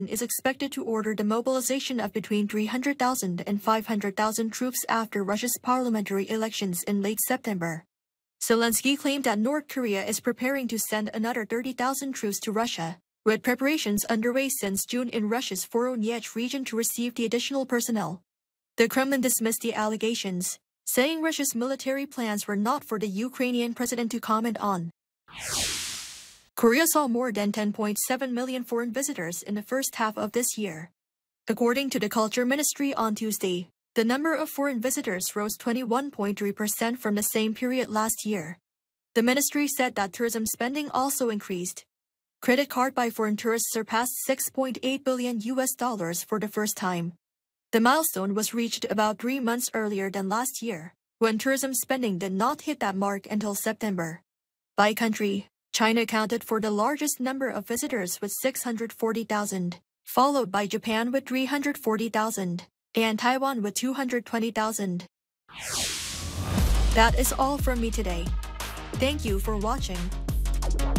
is expected to order the mobilization of between 300,000 and 500,000 troops after Russia's parliamentary elections in late September. Zelensky claimed that North Korea is preparing to send another 30,000 troops to Russia, with preparations underway since June in Russia's Voronezh region to receive the additional personnel. The Kremlin dismissed the allegations, saying Russia's military plans were not for the Ukrainian president to comment on. Korea saw more than 10.7 million foreign visitors in the first half of this year. According to the Culture Ministry on Tuesday, the number of foreign visitors rose 21.3% from the same period last year. The ministry said that tourism spending also increased. Credit card by foreign tourists surpassed $6.8 billion for the first time. The milestone was reached about 3 months earlier than last year, when tourism spending did not hit that mark until September. By country, China accounted for the largest number of visitors with 640,000, followed by Japan with 340,000, and Taiwan with 220,000. That is all from me today. Thank you for watching.